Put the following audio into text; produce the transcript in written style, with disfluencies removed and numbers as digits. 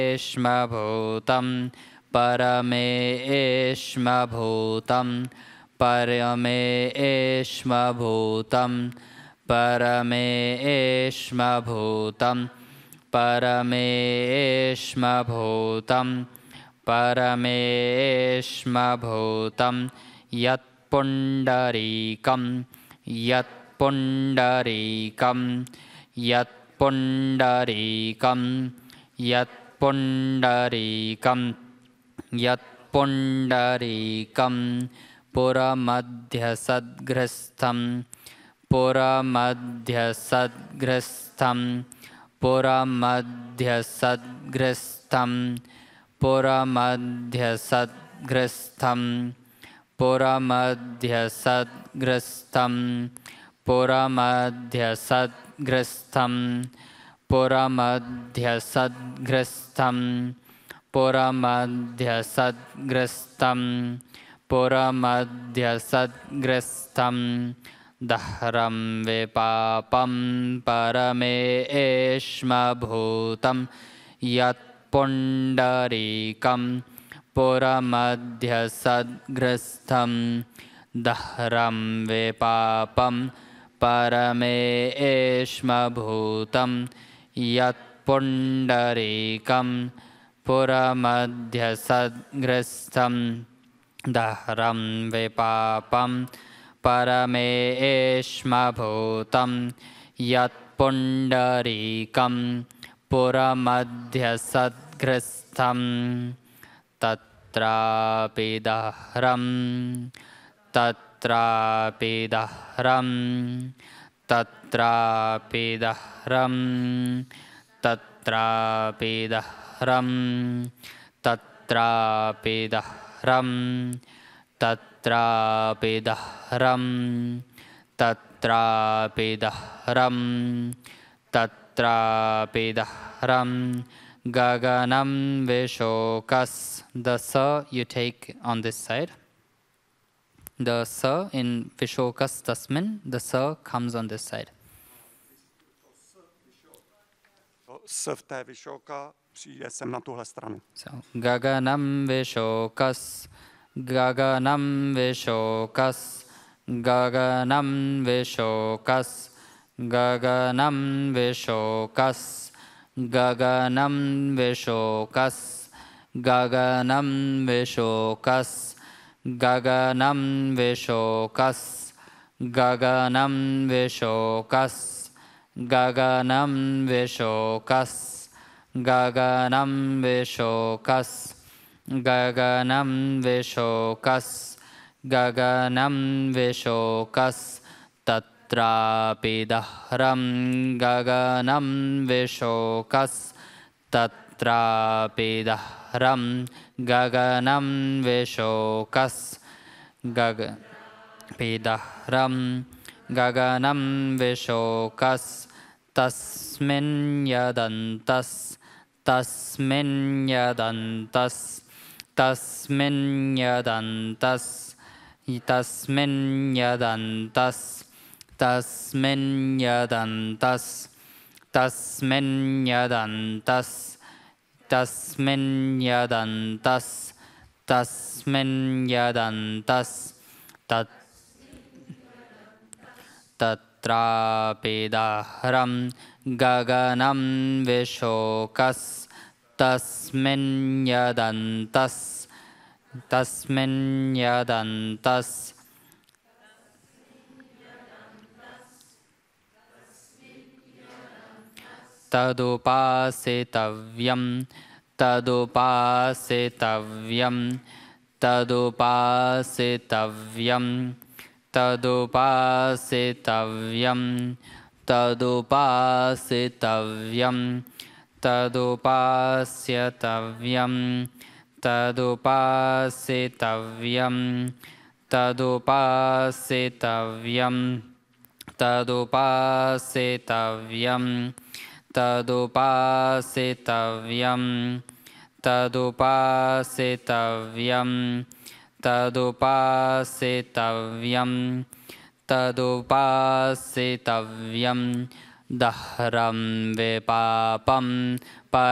परमेष्मभूतं परमेष्मभूतं परमेष्मभूतं परमेष्मभूतं परमेष्मभूतं परमेष्मभूतं यत्पुण्डरीकं यत्पुण्डरीकं यत्पुण्डरीकं यत्पुण्डरीकं यत्पुण्डरीकं पुरमध्यसद्ग्रस्थं पुरमध्यसद्ग्रस्थं पुरमध्यसद्ग्रस्थं पुरमध्यसद्ग्रस्थं पुरमध्यसद्ग्रस्थं पुरमध्यसद्ग्रस्थं पुरमध्यसद्ग्रस्थं पुरमध्यसद्ग्रस्थं पुरमध्यसद्ग्रस्थं दह्रं विपापं परमेष्मभूतं यत्पुण्डरीकं पुरमध्यसद्ग्रस्थं दह्रं विपापं परमेष्मभूतं यत्पुण्डरीकं पुरमध्यसद्ग्रस्थं दह्रं विपापं परमेष्मभूतं यत्पुण्डरीकं पुरमध्यसद्ग्रस्थं तत्रापि दह्रं तत्रापि दह्रं तत्रापि दह्रं तत्रापि दह्रं तत्रापि दह्रं तत्रापि दह्रं तत्रापि दह्रं तत्रापि दह्रं gaganam vishokas. The sa you take on this side. The sa in vishokas tasmin, the sa comes on this side. S v té vyšoka přijde sem na tuhle stranu. So gaganam vishokas, gaganam vishokas, gaganam vishokas, gaganam vishokas, gaganam vishokas, gaganam vishokas, gaganam vishokas, gaganam vishokas, gaganam vishokas, gaganam vishokas, gaganam vishokas, gaganam vishokas, tatrapi dahram gaganam vishokas, tatrapi dahram gaganam vishokas, gaganam dahram gaganam vishokas, tasmin yadantas, tasmin yadantas, tasmin yadantas, tasmin yadantas, tasmin yadantas, tasmin yadantas, tasmin yadantas, tasmin yadantas, tatrapi dahram gaganam vishokas, tasmin yadantas, tasmin yadantas, tadupasitavyam, tadupasitavyam, tadupasitavyam, tadupasitavyam, tadupasitavyam, tadupasitavyam, tadupasitavyam, tadupasitavyam, tadupasitavyam, tadupasitavyam, tadupasitavyam, tadupasitavyam, tadupasitavyam, dahram vipapam